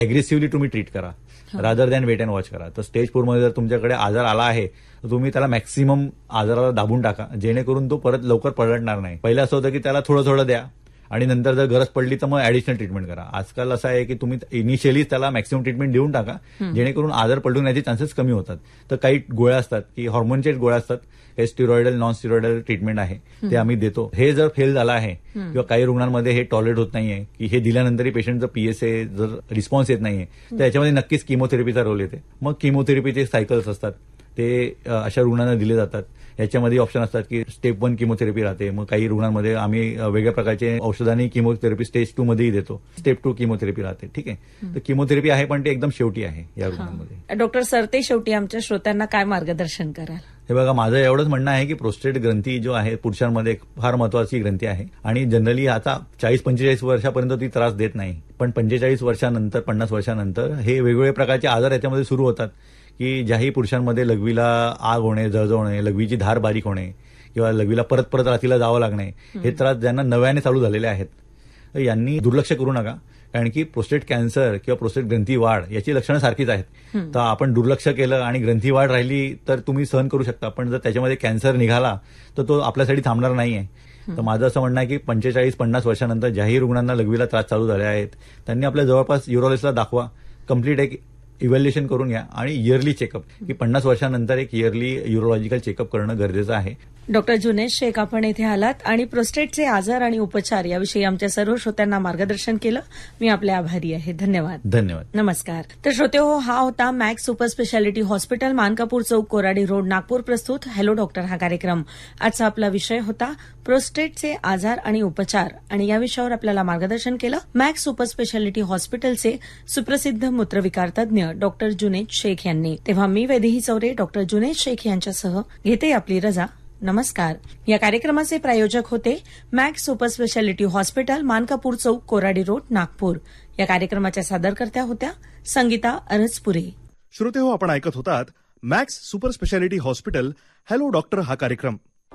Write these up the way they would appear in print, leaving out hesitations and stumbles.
Aggressively तुम्ही treat करा, rather than weight and watch करा. तर स्टेज 4 मध्ये जर तुमच्याकडे आजार आला आहे तर तुम्ही त्याला मॅक्सिमम आजाराला दाबून टाका, जेणेकरून तो परत लवकर पलटणार नाही. पहिलं असं होतं की त्याला थोडं थोडं द्या आणि नंतर जर गरज पडली तर मग ऍडिशनल ट्रीटमेंट करा. आजकाल असं आहे की तुम्ही इनिशियली त्याला मॅक्सिमम ट्रीटमेंट देऊन टाका, जेणेकरून आजार पलटून याचे चान्सेस कमी होतात. तर काही गोळ्या असतात की हॉर्मोनचे गोळ्या असतात, हे स्टिरॉइडल नॉन स्टिरॉइडल ट्रीटमेंट आहे, ते आम्ही देतो. हे जर फेल झालं आहे किंवा काही रुग्णांमध्ये हे टॉलरेट होत नाहीये की हे दिल्यानंतरही पेशंटचं पीएसए जर रिस्पॉन्स येत नाहीये तर याच्यामध्ये नक्कीच किमोथेरपीचा रोल येते. मग किमोथेरपीचे सायकल्स असतात, ते अशा रुग्णांना दिले जातात. याच्यामध्ये ऑप्शन असतात की स्टेप 1 किमोथेरपी राहते, मग काही रुग्णांमध्ये आम्ही वेगळ्या प्रकारचे औषधांनी किमोथेरपी स्टेज 2 मध्येही देतो. स्टेप 2 किमोथेरपी राहते. ठीक आहे, तर किमोथेरपी आहे पण ते एकदम शेवटी आहे या रुग्णांमध्ये. डॉक्टर सरते, शेवटी आमच्या श्रोत्यांना काय मार्गदर्शन कराल? हे बघा, माझं एवढंच म्हणणं आहे की प्रोस्टेट ग्रंथी जो आहे पुरुषांमध्ये एक फार महत्वाची ग्रंथी आहे आणि जनरली आता 40-45 वर्षापर्यंत ती त्रास देत नाही, पण 45 वर्षानंतर 50 वर्षानंतर हे वेगवेगळे प्रकारचे आजार याच्यामध्ये सुरू होतात की ज्याही पुरुषांमध्ये लघवीला आग होणे, जळजळणे, लघवीची धार बारीक होणे किंवा लघवीला परत परत रात्रीला जावं लागणे, हे त्रास ज्यांना नव्याने चालू झालेले आहेत. तर यांनी दुर्लक्ष करू नका, कारण की प्रोस्टेट कॅन्सर किंवा प्रोस्टेट ग्रंथी वाढ याची लक्षणं सारखीच आहेत. तर आपण दुर्लक्ष केलं आणि ग्रंथी वाढ राहिली तर तुम्ही सहन करू शकता, पण जर त्याच्यामध्ये कॅन्सर निघाला तर तो आपल्यासाठी थांबणार नाहीये. तर माझं असं म्हणणं आहे की 45-50 वर्षानंतर ज्याही रुग्णांना लघवीला त्रास चालू झाले आहेत त्यांनी आपल्या जवळपास युरोलॉजिस्टला दाखवा, कम्प्लीट एक इव्हॅल्युएशन करून घ्या आणि इयरली चेकअप, की 50 वर्षानंतर एक इयरली युरोलॉजिकल चेकअप करणं गरजेचं आहे. डॉक्टर जुनैद शेख, आपण इथे आलात आणि प्रोस्टेटचे आजार आणि उपचार याविषयी आमच्या सर्व श्रोत्यांना मार्गदर्शन केलं. मी आपले आभारी आहे. धन्यवाद. धन्यवाद. नमस्कार. तर श्रोतेहो, हा होता max super speciality hospital, Mankapur चौक, कोराडी रोड, नागपूर प्रस्तुत हॅलो डॉक्टर हा कार्यक्रम. आजचा आपला विषय होता प्रोस्टेटचे आजार आणि उपचार आणि या विषयावर आपल्याला मार्गदर्शन केलं मॅक्स सुपर स्पेशालिटी हॉस्पिटलचे सुप्रसिद्ध मूत्रविकार तज्ञ डॉक्टर जुनैद शेख यांनी. तेव्हा मी वैदेही चौरे डॉक्टर जुनैद शेख यांच्यासह घेते आपली रजा. नमस्कार. या कार्यक्रमाचे प्रायोजक होते max super speciality hospital, Mankapur चौक, कोराडी रोड, नागपूर. या कार्यक्रमाच्या सादरकर्त्या होत्या संगीता अरजपुरे. श्रोते हो, आपण ऐकत होतात max super speciality hospital hello doctor हा कार्यक्रम.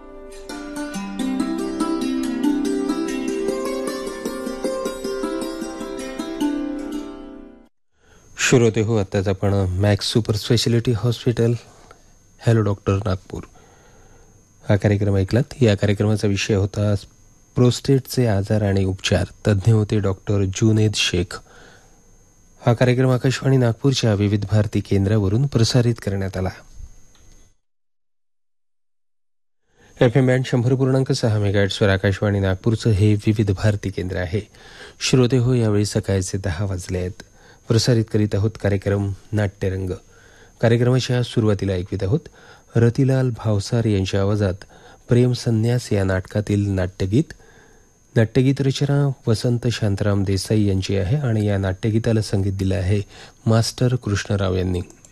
श्रोते हो, आताच आपण max super speciality hospital hello doctor Nagpur हा कार्यक्रम ऐकलात. या कार्यक्रमाचा विषय होता प्रोस्टेटचे आजार आणि उपचार. तज्ज्ञ होते डॉक्टर जुनैद शेख. हा कार्यक्रम आकाशवाणी नागपूरच्या विविध भारती केंद्रावरून प्रसारित करण्यात आला. FM बँड 100.6 मेगाहर्ट्झवर आकाशवाणी नागपूरचं हे विविध भारती केंद्र आहे. श्रोते हो, यावेळी सकाळचे 10 वाजले आहेत. प्रसारित करीत आहोत कार्यक्रम नाट्यरंग. कार्यक्रमाच्या सुरुवातीला ऐकवित आहोत रतिलाल भावसार यांच्या आवाजात प्रेम संन्यास या नाटकातील नाट्यगीत. नाट्यगीत रचना वसंत शांताराम देसाई यांची आहे आणि या नाट्यगीताला संगीत दिलं आहे मास्टर कृष्णराव यांनी.